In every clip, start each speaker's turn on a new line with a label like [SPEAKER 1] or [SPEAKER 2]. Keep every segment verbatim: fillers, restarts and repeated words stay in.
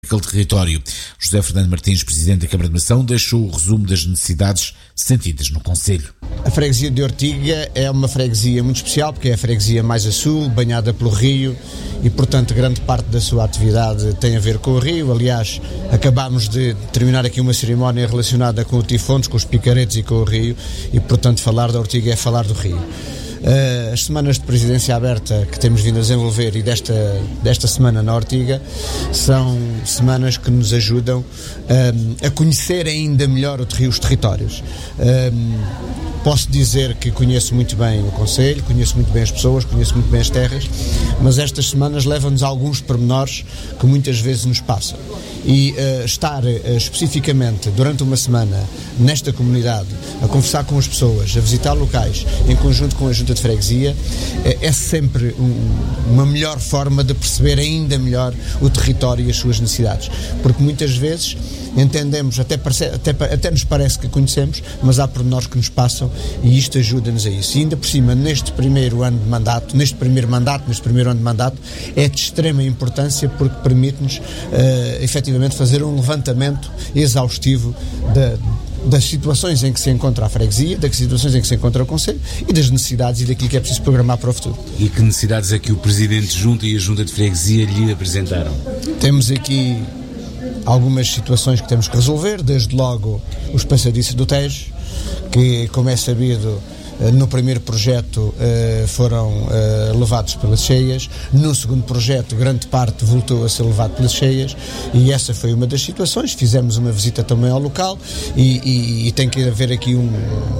[SPEAKER 1] Aquele território. José Fernando Martins, Presidente da Câmara de Mação, deixou o resumo das necessidades sentidas no concelho.
[SPEAKER 2] A freguesia de Ortiga é uma freguesia muito especial, porque é a freguesia mais a sul, banhada pelo rio, e portanto grande parte da sua atividade tem a ver com o rio. Aliás, acabámos de terminar aqui uma cerimónia relacionada com o Tifontes, com os picaretes e com o rio, e portanto falar da Ortiga é falar do rio. Uh, as semanas de presidência aberta que temos vindo a desenvolver e desta, desta semana na Ortiga são semanas que nos ajudam um, a conhecer ainda melhor os territórios. Um, posso dizer que conheço muito bem o concelho, conheço muito bem as pessoas, conheço muito bem as terras, mas estas semanas levam-nos a alguns pormenores que muitas vezes nos passam. E uh, estar uh, especificamente durante uma semana nesta comunidade, a conversar com as pessoas, a visitar locais, em conjunto com a Junta de Freguesia, uh, é sempre um, uma melhor forma de perceber ainda melhor o território e as suas necessidades. Porque muitas vezes entendemos, até, parece, até, até nos parece que conhecemos, mas há pormenores que nos passam e isto ajuda-nos a isso. E ainda por cima, neste primeiro ano de mandato, neste primeiro mandato, neste primeiro ano de mandato, é de extrema importância porque permite-nos uh, efetivamente fazer um levantamento exaustivo da, das situações em que se encontra a freguesia, das situações em que se encontra o concelho e das necessidades e daquilo que é preciso programar para o futuro.
[SPEAKER 1] E que necessidades é que o Presidente Junta e a Junta de Freguesia lhe apresentaram?
[SPEAKER 2] Temos aqui algumas situações que temos que resolver, desde logo os passadiços do Tejo, que, como é sabido, no primeiro projeto foram levados pelas cheias, no segundo projeto grande parte voltou a ser levado pelas cheias e essa foi uma das situações. Fizemos uma visita também ao local e, e, e tem que haver aqui um,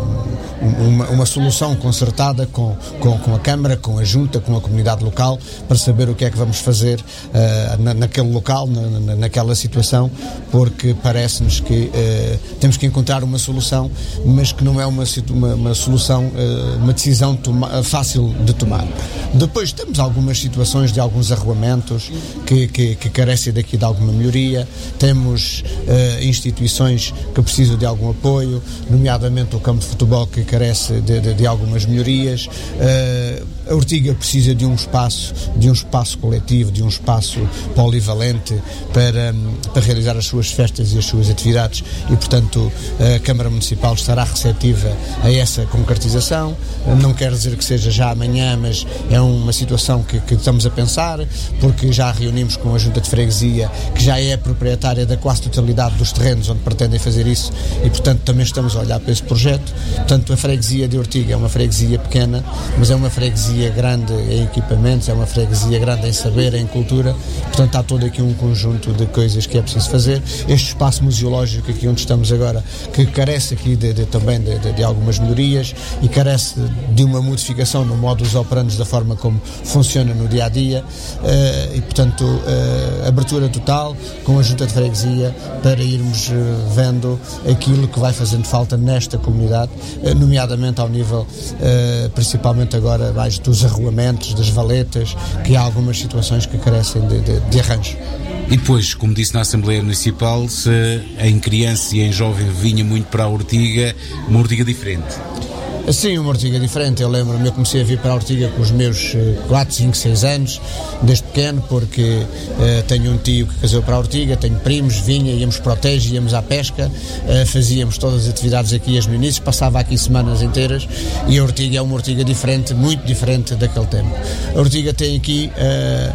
[SPEAKER 2] uma, uma solução concertada com, com, com a Câmara, com a Junta, com a comunidade local, para saber o que é que vamos fazer uh, na, naquele local, na, na, naquela situação, porque parece-nos que uh, temos que encontrar uma solução, mas que não é uma, uma, uma solução, uma decisão toma, fácil de tomar. Depois temos algumas situações de alguns arruamentos que, que, que carecem daqui de alguma melhoria, temos uh, instituições que precisam de algum apoio, nomeadamente o campo de futebol que carece de, de, de algumas melhorias. Uh, a Ortiga precisa de um espaço, de um espaço coletivo, de um espaço polivalente para, para realizar as suas festas e as suas atividades e, portanto, a Câmara Municipal estará receptiva a essa concretização. Não quer dizer que seja já amanhã, mas é uma situação que, que estamos a pensar, porque já reunimos com a Junta de Freguesia, que já é proprietária da quase totalidade dos terrenos onde pretendem fazer isso e, portanto, também estamos a olhar para esse projeto. Portanto, a freguesia de Ortiga é uma freguesia pequena, mas é uma freguesia grande em equipamentos, é uma freguesia grande em saber, em cultura, portanto há todo aqui um conjunto de coisas que é preciso fazer. Este espaço museológico aqui onde estamos agora, que carece aqui de, de, também de, de, de algumas melhorias e carece de uma modificação no modus operandi da forma como funciona no dia-a-dia uh, e portanto uh, abertura total com a Junta de Freguesia para irmos uh, vendo aquilo que vai fazendo falta nesta comunidade, uh, nomeadamente ao nível uh, principalmente agora mais dos arruamentos, das valetas, que há algumas situações que carecem de, de, de arranjo.
[SPEAKER 1] E depois, como disse na Assembleia Municipal, se em criança e em jovem vinha muito para a Ortiga, uma Ortiga diferente.
[SPEAKER 2] Sim, uma Ortiga diferente. Eu lembro-me, eu comecei a vir para a Ortiga com os meus quatro, cinco, seis anos, desde pequeno, porque uh, tenho um tio que casou para a Ortiga, tenho primos, vinha, íamos para o Tejo, íamos à pesca, uh, fazíamos todas as atividades aqui as meninices, passava aqui semanas inteiras e a Ortiga é uma Ortiga diferente, muito diferente daquele tempo. A Ortiga tem aqui uh,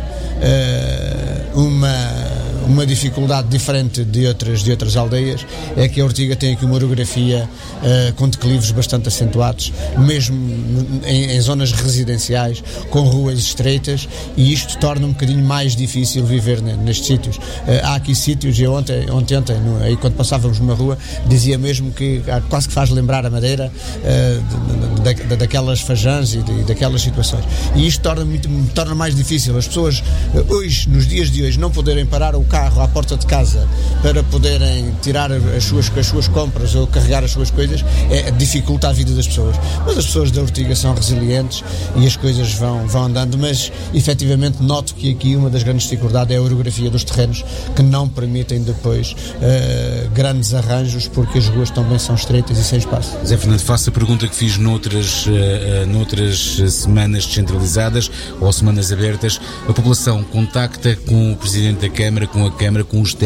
[SPEAKER 2] uh, uma... Uma dificuldade diferente de outras, de outras aldeias é que a Ortiga tem aqui uma orografia uh, com declives bastante acentuados, mesmo em, em zonas residenciais, com ruas estreitas, e isto torna um bocadinho mais difícil viver nestes sítios. Uh, há aqui sítios, eu ontem, ontem, ontem no, aí quando passávamos numa rua, dizia mesmo que quase que faz lembrar a Madeira, uh, da, da, daquelas fajãs e de, daquelas situações. E isto torna, muito, torna mais difícil as pessoas, uh, hoje, nos dias de hoje, não poderem parar o carro carro à porta de casa para poderem tirar as suas, as suas compras ou carregar as suas coisas, é, dificulta a vida das pessoas. Mas as pessoas da Ortiga são resilientes e as coisas vão, vão andando, mas efetivamente noto que aqui uma das grandes dificuldades é a orografia dos terrenos, que não permitem depois uh, grandes arranjos, porque as ruas também são estreitas e sem espaço.
[SPEAKER 1] Zé Fernando, faço a pergunta que fiz noutras, uh, noutras semanas descentralizadas ou semanas abertas. A população contacta com o Presidente da Câmara, com a a Câmara, com os